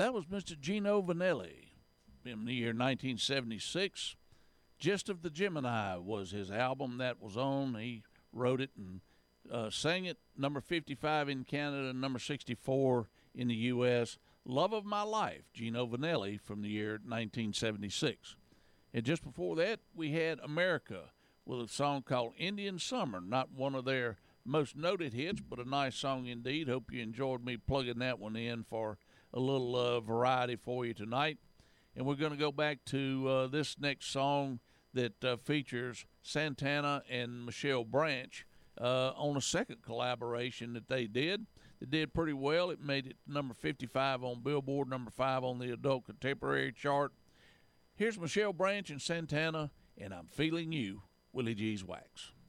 That was Mr. Gino Vanelli in the year 1976. Gist of the Gemini was his album that was on. He wrote it and sang it. Number 55 in Canada, number 64 in the U.S. Love of My Life, Gino Vanelli from the year 1976. And just before that, we had America with a song called Indian Summer. Not one of their most noted hits, but a nice song indeed. Hope you enjoyed me plugging that one in for a little variety for you tonight. And we're going to go back to this next song that features Santana and Michelle Branch on a second collaboration that they did. It did pretty well. It made it number 55 on Billboard, number 5 on the Adult Contemporary chart. Here's Michelle Branch and Santana, and I'm Feeling You, Willie G's Wax.